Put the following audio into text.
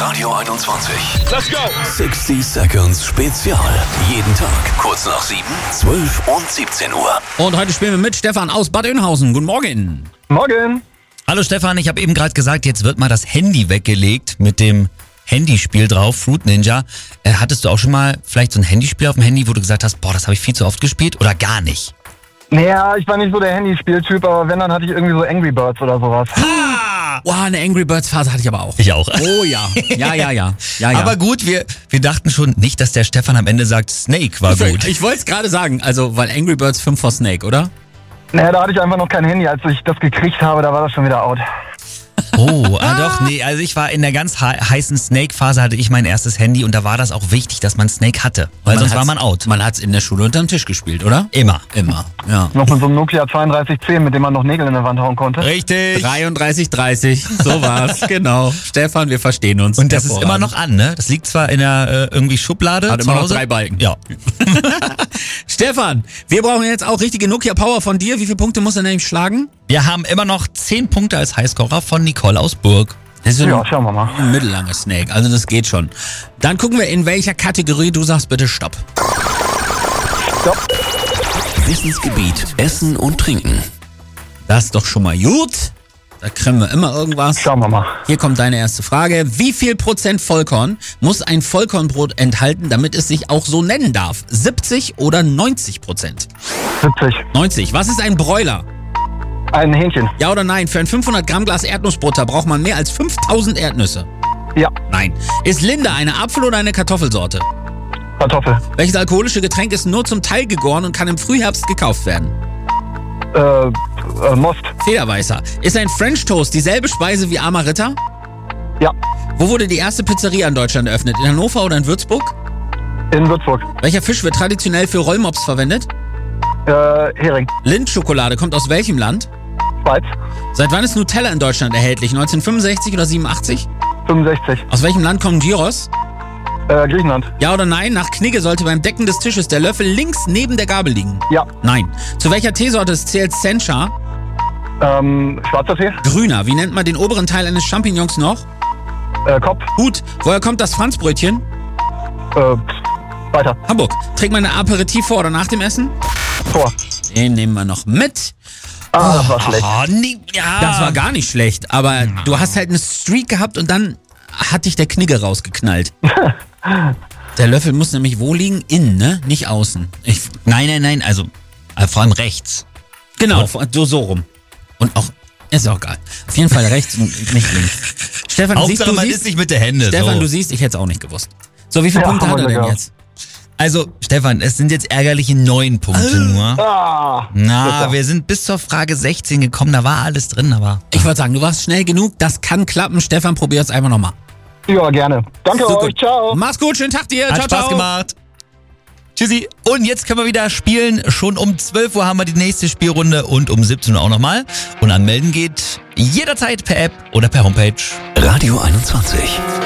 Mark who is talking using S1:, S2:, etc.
S1: Radio 21.
S2: Let's go!
S1: 60 Seconds Spezial. Jeden Tag kurz nach 7, 12 und 17 Uhr.
S3: Und heute spielen wir mit Stefan aus Bad Oeynhausen. Guten Morgen.
S4: Morgen.
S5: Hallo Stefan, ich habe eben gerade gesagt, jetzt wird mal das Handy weggelegt mit dem Handyspiel drauf, Fruit Ninja. Hattest du auch schon mal vielleicht so ein Handyspiel auf dem Handy, wo du gesagt hast, boah, das habe ich viel zu oft gespielt oder gar nicht?
S4: Naja, ich war nicht so der Handyspieltyp, aber wenn, dann hatte ich irgendwie so Angry Birds oder sowas.
S3: Wow, eine Angry Birds Phase hatte ich aber auch.
S5: Ich auch.
S3: Oh ja. Ja.
S5: Aber gut, wir dachten schon nicht, dass der Stefan am Ende sagt, Snake war gut.
S3: Ich wollte es gerade sagen, also weil Angry Birds 5 vor Snake, oder?
S4: Naja, da hatte ich einfach noch kein Handy. Als ich das gekriegt habe, da war das schon wieder out.
S5: Oh, doch, nee, also ich war in der ganz heißen Snake-Phase, hatte ich mein erstes Handy und da war das auch wichtig, dass man Snake hatte, weil sonst war man out.
S3: Man hat es in der Schule unterm Tisch gespielt, oder?
S5: Immer.
S3: Ja.
S4: Noch mit so einem Nokia 3210, mit dem man noch Nägel in der Wand hauen konnte.
S5: Richtig.
S3: 3330, so war's, genau. Stefan, wir verstehen uns.
S5: Und das ist immer noch an, ne? Das liegt zwar in der irgendwie Schublade.
S3: Hat
S5: zu
S3: immer noch
S5: Hause.
S3: 3 Balken.
S5: Ja.
S3: Stefan, wir brauchen jetzt auch richtige Nokia Power von dir. Wie viele Punkte muss er nämlich schlagen?
S5: Wir haben immer noch 10 Punkte als Highscorer von Nicole aus Burg.
S3: Das ist
S4: Ja, schauen wir mal.
S3: ein mittellanger Snake, also das geht schon. Dann gucken wir, in welcher Kategorie du sagst bitte Stopp.
S4: Stopp.
S1: Wissensgebiet Essen und Trinken.
S3: Das ist doch schon mal gut. Da kriegen wir immer irgendwas.
S4: Schauen wir mal.
S3: Hier kommt deine erste Frage. Wie viel Prozent Vollkorn muss ein Vollkornbrot enthalten, damit es sich auch so nennen darf? 70 oder 90%?
S4: 70.
S3: 90. Was ist ein Broiler?
S4: Ein Hähnchen.
S3: Ja oder nein? Für ein 500 Gramm Glas Erdnussbutter braucht man mehr als 5000 Erdnüsse.
S4: Ja.
S3: Nein. Ist Linde eine Apfel- oder eine Kartoffelsorte?
S4: Kartoffel.
S3: Welches alkoholische Getränk ist nur zum Teil gegoren und kann im Frühherbst gekauft werden?
S4: Most.
S3: Federweißer. Ist ein French Toast dieselbe Speise wie armer Ritter?
S4: Ja.
S3: Wo wurde die erste Pizzeria in Deutschland eröffnet? In Hannover oder in Würzburg?
S4: In Würzburg.
S3: Welcher Fisch wird traditionell für Rollmops verwendet?
S4: Hering.
S3: Lindt-Schokolade kommt aus welchem Land?
S4: Schweiz.
S3: Seit wann ist Nutella in Deutschland erhältlich? 1965 oder 87?
S4: 65.
S3: Aus welchem Land kommt Gyros?
S4: Griechenland.
S3: Ja oder nein? Nach Knigge sollte beim Decken des Tisches der Löffel links neben der Gabel liegen.
S4: Ja.
S3: Nein. Zu welcher Teesorte zählt Sencha?
S4: Schwarzer Tee.
S3: Grüner. Wie nennt man den oberen Teil eines Champignons noch?
S4: Kopf.
S3: Hut. Woher kommt das Franzbrötchen?
S4: Weiter.
S3: Hamburg. Trägt man ein Aperitif vor oder nach dem Essen?
S4: Vor.
S3: Den nehmen wir noch mit.
S4: Das war schlecht.
S5: Oh, nee, ja.
S3: Das war gar nicht schlecht, aber du hast halt eine Streak gehabt und dann hat dich der Knigge rausgeknallt. Der Löffel muss nämlich wo liegen? Innen, ne? Nicht außen.
S5: Nein, also vor allem rechts.
S3: Genau, so rum. Und auch, ist auch geil. Auf jeden Fall rechts und nicht links. Stefan,
S5: Hauptsache, man
S3: siehst,
S5: ist nicht mit der Hände.
S3: Stefan,
S5: so.
S3: du siehst, ich hätte es auch nicht gewusst. So, wie viele
S4: Ja,
S3: Punkte hat er denn
S4: ja.
S3: jetzt?
S5: Also, Stefan, es sind jetzt ärgerliche 9 Punkte nur. Na, wir sind bis zur Frage 16 gekommen, da war alles drin, aber...
S3: Ich wollte sagen, du warst schnell genug, das kann klappen. Stefan, probier es einfach nochmal.
S4: Ja, gerne. Danke euch. Ciao.
S3: Mach's gut, schönen Tag dir.
S5: Hat
S3: Ciao,
S5: Spaß
S3: ciao.
S5: gemacht. Tschüssi. Und jetzt können wir wieder spielen. Schon um 12 Uhr haben wir die nächste Spielrunde und um 17 Uhr auch nochmal. Und anmelden geht jederzeit per App oder per Homepage.
S1: Radio 21.